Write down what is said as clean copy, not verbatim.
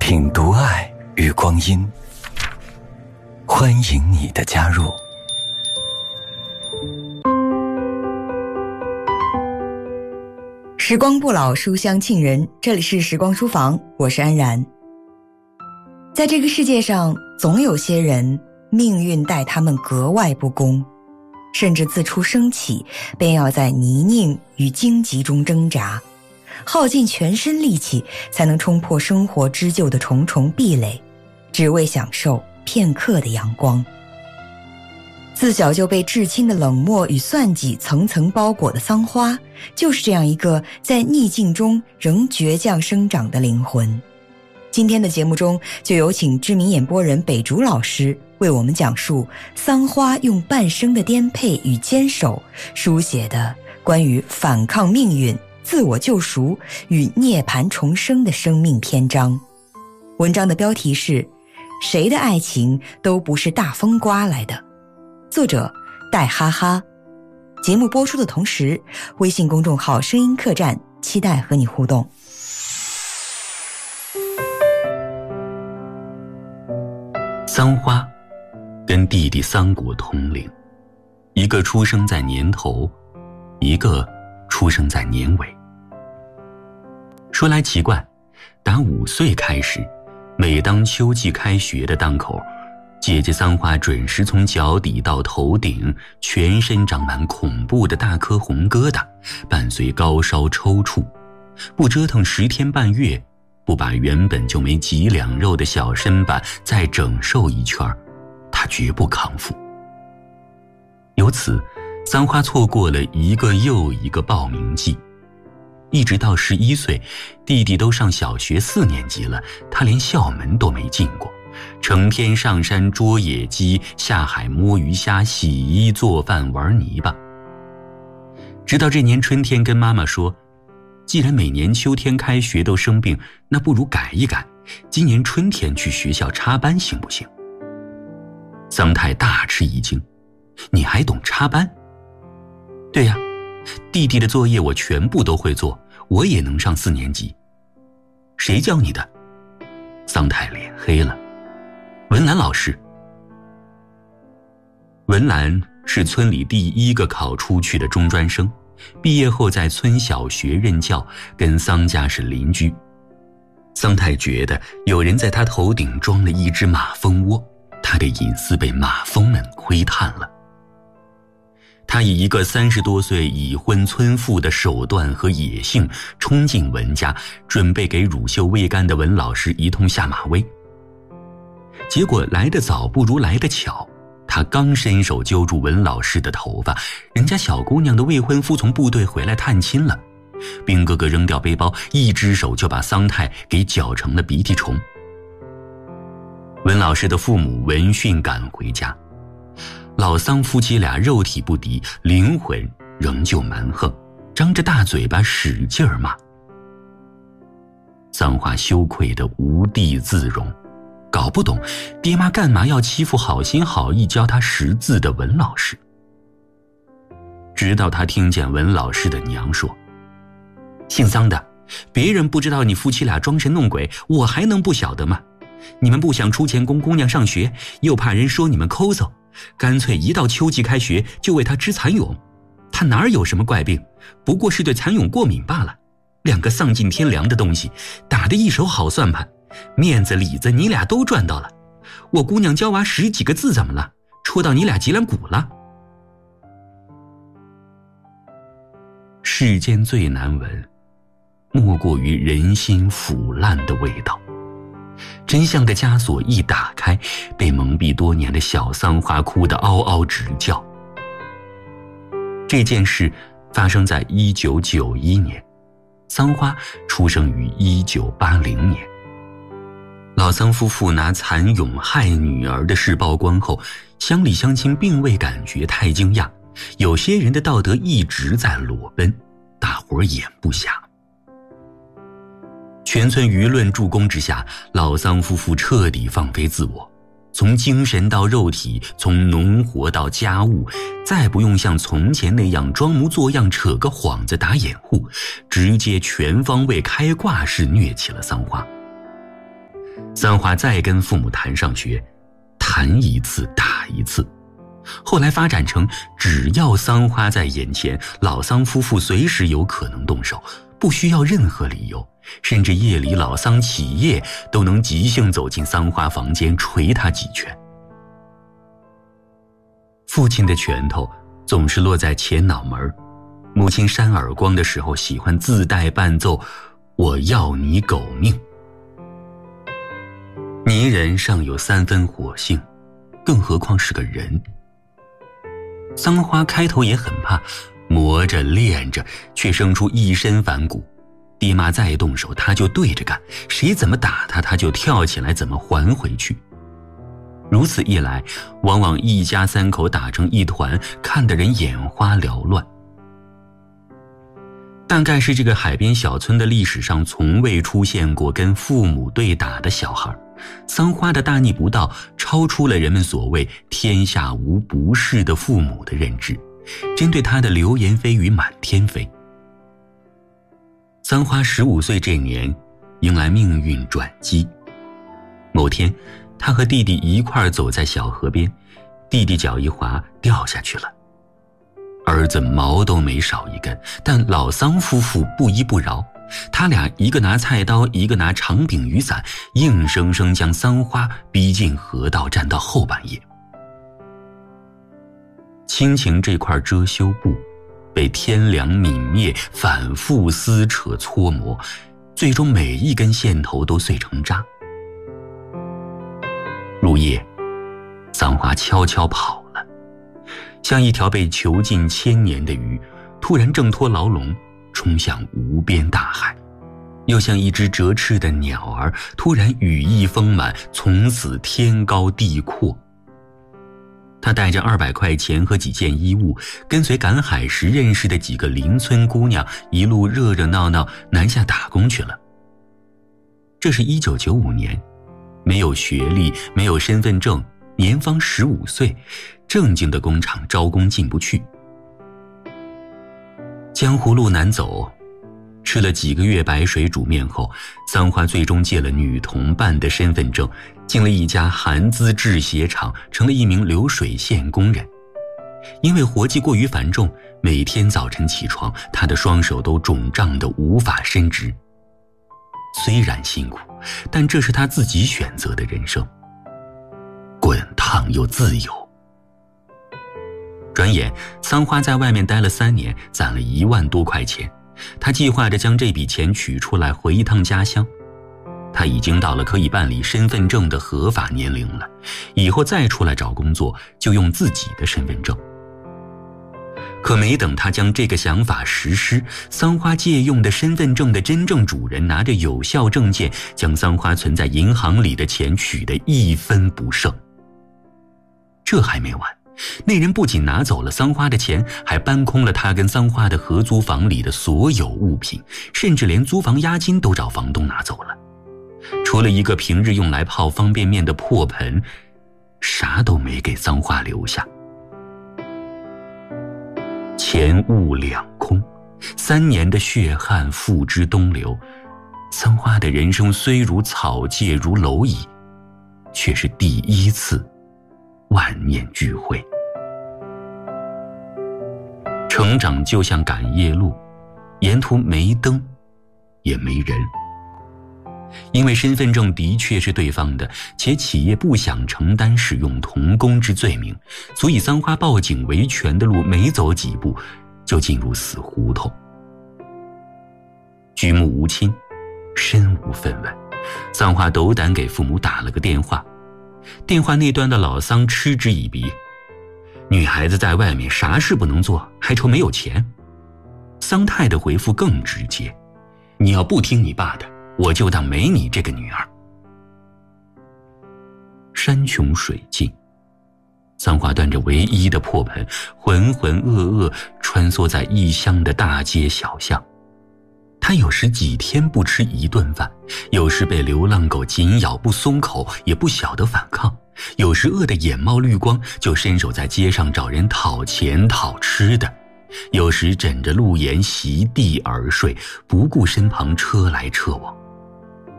品读爱与光阴，欢迎你的加入。 时光不老，书香沁人，这里是时光书房，我是安然。在这个世界上，总有些人命运待他们格外不公，甚至自出生起便要在泥泞与荆棘中挣扎，耗尽全身力气才能冲破生活织就的重重壁垒，只为享受片刻的阳光。自小就被至亲的冷漠与算计层层包裹的桑花，就是这样一个在逆境中仍倔强生长的灵魂。今天的节目中，就有请知名演播人北竹老师为我们讲述桑花用半生的颠沛与坚守书写的关于反抗命运、自我救赎与涅槃重生的生命篇章。文章的标题是谁的爱情都不是大风刮来的，作者戴哈哈。节目播出的同时，微信公众号声音客栈期待和你互动。 桑花跟弟弟桑果同龄，一个出生在年头，一个出生在年尾。说来奇怪，打5岁开始，每当秋季开学的当口，姐姐桑花准时从脚底到头顶，全身长满恐怖的大颗红疙瘩，伴随高烧抽搐，不折腾10天半月，不把原本就没几两肉的小身板再整瘦一圈，她绝不康复。由此，桑花错过了一个又一个报名季，一直到11岁，弟弟都上小学4年级了，他连校门都没进过，成天上山捉野鸡，下海摸鱼虾，洗衣做饭玩泥巴。直到这年春天跟妈妈说，既然每年秋天开学都生病，那不如改一改，今年春天去学校插班行不行？桑太大吃一惊，你还懂插班？对呀，弟弟的作业我全部都会做，我也能上4年级。谁教你的？桑太脸黑了。文兰老师。文兰是村里第一个考出去的中专生，毕业后在村小学任教，跟桑家是邻居。桑太觉得有人在他头顶装了一只马蜂窝，他的隐私被马蜂们窥探了。他以一个30多岁已婚村妇的手段和野性冲进文家，准备给乳臭未干的文老师一通下马威。结果来得早不如来得巧，他刚伸手揪住文老师的头发，人家小姑娘的未婚夫从部队回来探亲了。兵哥哥扔掉背包，一只手就把桑太给绞成了鼻涕虫。文老师的父母闻讯赶回家，老桑夫妻俩肉体不敌，灵魂仍旧蛮横，张着大嘴巴使劲儿骂。桑花羞愧得无地自容，搞不懂爹妈干嘛要欺负好心好意教他识字的文老师。直到他听见文老师的娘说，姓桑的，别人不知道你夫妻俩装神弄鬼，我还能不晓得吗？你们不想出钱供姑娘上学，又怕人说你们抠搜，干脆一到秋季开学就为他织蚕蛹。他哪有什么怪病，不过是对蚕蛹过敏罢了。2个丧尽天良的东西，打得一手好算盘，面子里子你俩都赚到了。我姑娘教娃10几个字怎么了？戳到你俩脊梁骨了。世间最难闻，莫过于人心腐烂的味道。真相的枷锁一打开，被蒙蔽多年的小桑花哭得嗷嗷直叫。这件事发生在1991年，桑花出生于1980年。老桑夫妇拿蚕蛹害女儿的事曝光后，乡里乡亲并未感觉太惊讶，有些人的道德一直在裸奔，大伙儿眼不瞎。全村舆论助攻之下，老桑夫妇彻底放飞自我，从精神到肉体，从农活到家务，再不用像从前那样装模作样扯个幌子打掩护，直接全方位开挂式虐起了桑花。 三花再跟父母谈上学，谈一次打一次，后来发展成只要桑花在眼前，老桑夫妇随时有可能动手，不需要任何理由，甚至夜里老桑起夜都能即兴走进桑花房间捶他几拳。父亲的拳头总是落在前脑门，母亲扇耳光的时候喜欢自带伴奏我要你狗命。泥人尚有3分火性，更何况是个人。桑花开头也很怕，磨着练着，却生出一身反骨。爹妈再动手，他就对着干，谁怎么打他，他就跳起来怎么还回去。如此一来，往往一家3口打成一团，看得人眼花缭乱。大概是这个海边小村的历史上从未出现过跟父母对打的小孩，桑花的大逆不道超出了人们所谓天下无不是的父母的认知，针对他的流言蜚语满天飞。桑花15岁这年迎来命运转机。某天，他和弟弟一块儿走在小河边，弟弟脚一滑掉下去了。儿子毛都没少一根，但老桑夫妇不依不饶，他俩一个拿菜刀，一个拿长柄雨伞，硬生生将桑花逼进河道，站到后半夜。亲情这块遮羞布被天凉泯灭，反复撕扯搓磨，最终每一根线头都碎成渣。入夜，桑花悄悄跑了，像一条被囚禁1000年的鱼，突然挣脱牢笼，冲向无边大海；又像一只折翅的鸟儿，突然羽翼丰满，从此天高地阔。他带着200块钱和几件衣物，跟随赶海时认识的几个邻村姑娘，一路热热闹闹南下打工去了。这是1995年，没有学历，没有身份证，年方15岁，正经的工厂招工进不去。江湖路难走，吃了几个月白水煮面后，桑花最终借了女同伴的身份证，进了一家韩资制鞋厂，成了一名流水线工人。因为活计过于繁重，每天早晨起床，他的双手都肿胀得无法伸直。虽然辛苦，但这是他自己选择的人生，滚烫又自由。转眼，桑花在外面待了3年，攒了1万多块钱。他计划着将这笔钱取出来回一趟家乡。他已经到了可以办理身份证的合法年龄了，以后再出来找工作就用自己的身份证。可没等他将这个想法实施，桑花借用的身份证的真正主人拿着有效证件，将桑花存在银行里的钱取得1分不剩。这还没完，那人不仅拿走了桑花的钱，还搬空了他跟桑花的合租房里的所有物品，甚至连租房押金都找房东拿走了。除了一个平日用来泡方便面的破盆，啥都没给桑花留下。钱物两空，3年的血汗付之东流。桑花的人生虽如草芥如蝼蚁，却是第1次万念俱灰。成长就像赶夜路，沿途没灯也没人。因为身份证的确是对方的，且企业不想承担使用童工之罪名，所以桑花报警维权的路没走几步就进入死胡同。举目无亲，身无分文，桑花斗胆给父母打了个电话。电话那端的老桑嗤之以鼻，女孩子在外面啥事不能做，还愁没有钱。桑太的回复更直接，你要不听你爸的，我就当没你这个女儿。山穷水尽，桑花端着唯一的破盆，浑浑噩噩穿梭在异乡的大街小巷。他有时几天不吃1顿饭，有时被流浪狗紧咬不松口，也不晓得反抗，有时饿得眼冒绿光，就伸手在街上找人讨钱讨吃的，有时枕着路沿席地而睡，不顾身旁车来车往。